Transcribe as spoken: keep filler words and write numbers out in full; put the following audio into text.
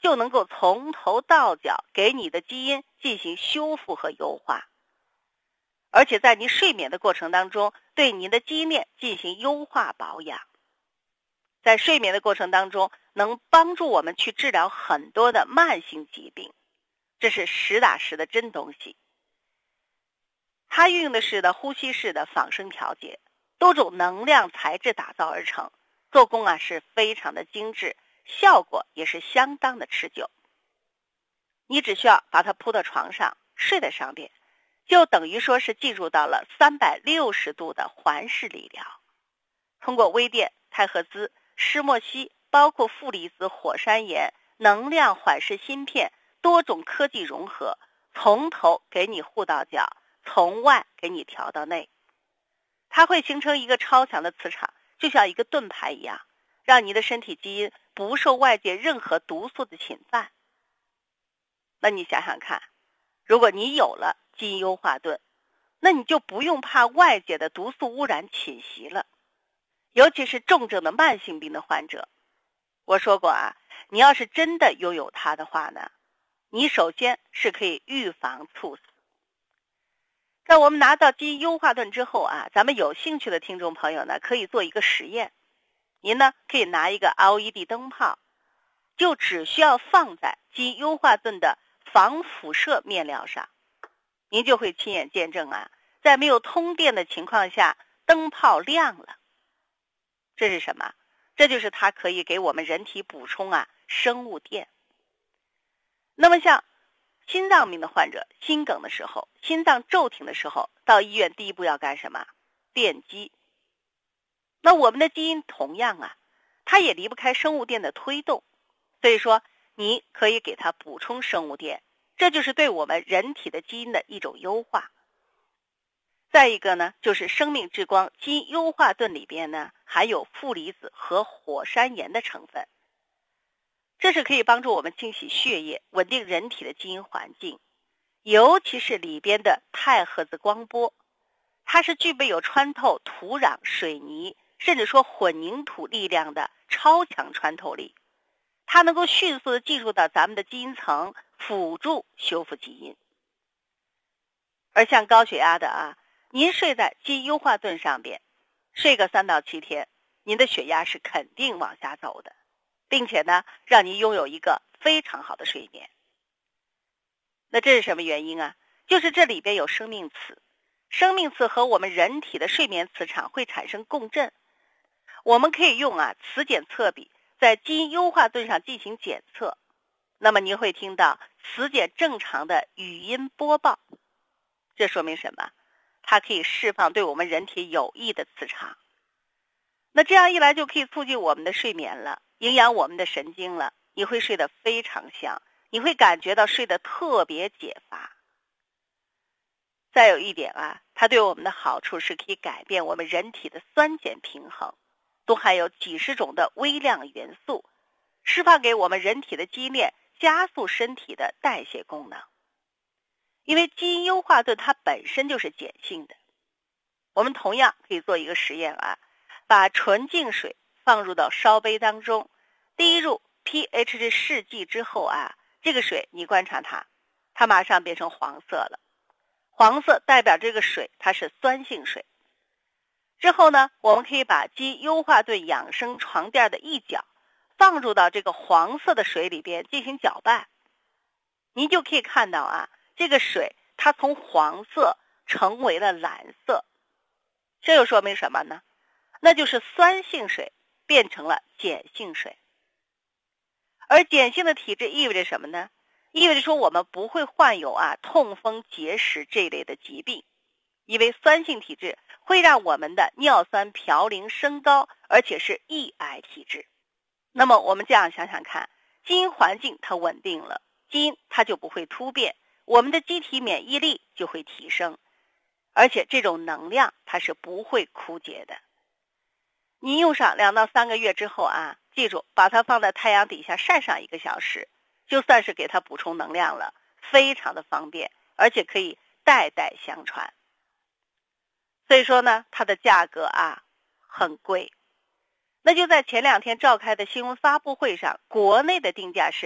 就能够从头到脚给你的基因进行修复和优化，而且在你睡眠的过程当中，对你的基因链进行优化保养。在睡眠的过程当中，能帮助我们去治疗很多的慢性疾病，这是实打实的真东西。它运用的是的呼吸式的仿生调节，多种能量材质打造而成，做工啊是非常的精致，效果也是相当的持久。你只需要把它铺到床上，睡在上边，就等于说是进入到了三百六十度的环视理疗。通过微电、太赫兹、施莫西，包括负离子火山岩、能量缓释芯片，多种科技融合，从头给你护到脚，从外给你调到内。它会形成一个超强的磁场，就像一个盾牌一样，让你的身体基因不受外界任何毒素的侵犯。那你想想看，如果你有了基因优化盾，那你就不用怕外界的毒素污染侵袭了。尤其是重症的慢性病的患者，我说过啊，你要是真的拥有它的话呢，你首先是可以预防猝死。在我们拿到基因优化盾之后啊，咱们有兴趣的听众朋友呢，可以做一个实验。您呢可以拿一个 L E D 灯泡，就只需要放在基因优化盾的防辐射面料上，您就会亲眼见证啊，在没有通电的情况下，灯泡亮了。这是什么？这就是它可以给我们人体补充啊生物电。那么像心脏病的患者，心梗的时候，心脏骤停的时候，到医院第一步要干什么？电击。那我们的基因同样啊，它也离不开生物电的推动，所以说你可以给它补充生物电，这就是对我们人体的基因的一种优化。再一个呢，就是生命之光基因优化盾里边呢含有负离子和火山岩的成分，这是可以帮助我们清洗血液，稳定人体的基因环境。尤其是里边的太赫兹光波，它是具备有穿透土壤、水泥甚至说混凝土力量的超强穿透力，它能够迅速的进入到咱们的基因层，辅助修复基因。而像高血压的啊，您睡在基因优化盾上边，睡个三到七天，您的血压是肯定往下走的，并且呢，让您拥有一个非常好的睡眠。那这是什么原因啊？就是这里边有生命磁，生命磁和我们人体的睡眠磁场会产生共振。我们可以用啊磁检测笔在基因优化盾上进行检测，那么您会听到磁检正常的语音播报。这说明什么？它可以释放对我们人体有益的磁场。那这样一来就可以促进我们的睡眠了，营养我们的神经了，你会睡得非常香，你会感觉到睡得特别解乏。再有一点啊，它对我们的好处是可以改变我们人体的酸碱平衡，都含有几十种的微量元素，释放给我们人体的基因链，加速身体的代谢功能。因为基因优化盾它本身就是碱性的，我们同样可以做一个实验啊，把纯净水放入到烧杯当中，滴入 pH 值试剂之后啊，这个水你观察它，它马上变成黄色了。黄色代表这个水它是酸性水。之后呢，我们可以把基因优化盾养生床垫的一角放入到这个黄色的水里边进行搅拌，您就可以看到啊，这个水它从黄色成为了蓝色。这又说明什么呢？那就是酸性水变成了碱性水。而碱性的体质意味着什么呢？意味着说我们不会患有啊痛风、结石这一类的疾病，因为酸性体质会让我们的尿酸嘌呤升高，而且是易癌体质。那么我们这样想想看，基因环境它稳定了，基因它就不会突变，我们的机体免疫力就会提升，而且这种能量它是不会枯竭的。你用上两到三个月之后啊，记住把它放在太阳底下晒上一个小时，就算是给它补充能量了，非常的方便，而且可以代代相传。所以说呢，它的价格啊很贵。那就在前两天召开的新闻发布会上，国内的定价是